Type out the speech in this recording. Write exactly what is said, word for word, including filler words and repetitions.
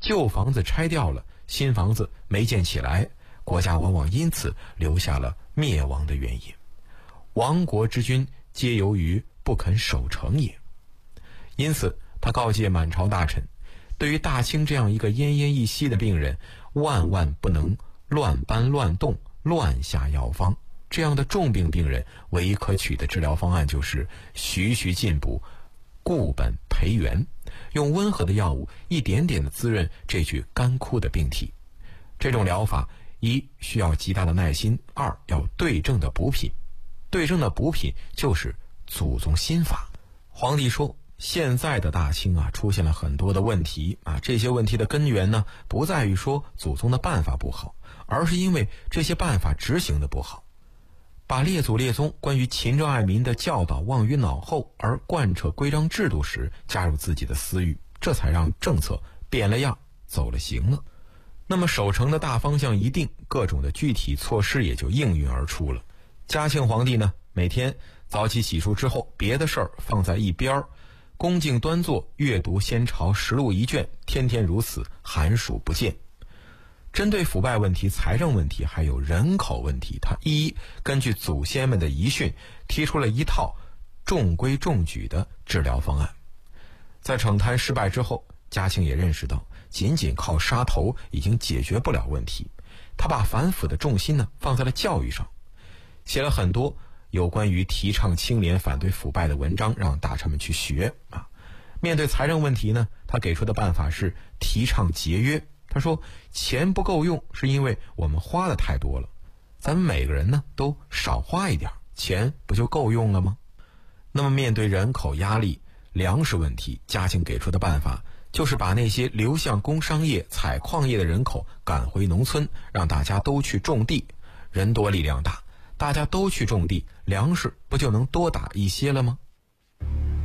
旧房子拆掉了，新房子没建起来，国家往往因此留下了灭亡的原因。亡国之君皆由于不肯守成也。因此他告诫满朝大臣，对于大清这样一个奄奄一息的病人，万万不能乱搬乱动，乱下药方。这样的重病病人唯一可取的治疗方案就是徐徐进补，固本培元，用温和的药物一点点的滋润这具干枯的病体。这种疗法一需要极大的耐心，二要对症的补品。对症的补品就是祖宗心法。皇帝说，现在的大清啊，出现了很多的问题啊，这些问题的根源呢，不在于说祖宗的办法不好，而是因为这些办法执行的不好。把列祖列宗关于勤政爱民的教导忘于脑后，而贯彻规章制度时加入自己的私欲，这才让政策变了样，走了形了。那么守成的大方向一定，各种的具体措施也就应运而出了。嘉庆皇帝呢，每天早起洗漱之后，别的事儿放在一边儿，恭敬端坐，阅读先朝实录一卷，天天如此，寒暑不见。针对腐败问题、财政问题还有人口问题，他一一根据祖先们的遗训，提出了一套中规中矩的治疗方案。在惩贪失败之后，嘉庆也认识到仅仅靠杀头已经解决不了问题，他把反腐的重心呢放在了教育上，写了很多有关于提倡清廉、反对腐败的文章，让大臣们去学啊。面对财政问题呢，他给出的办法是提倡节约。他说，钱不够用是因为我们花的太多了，咱们每个人呢都少花一点，钱不就够用了吗？那么面对人口压力、粮食问题，嘉庆给出的办法就是把那些流向工商业、采矿业的人口赶回农村，让大家都去种地，人多力量大，大家都去种地，粮食不就能多打一些了吗？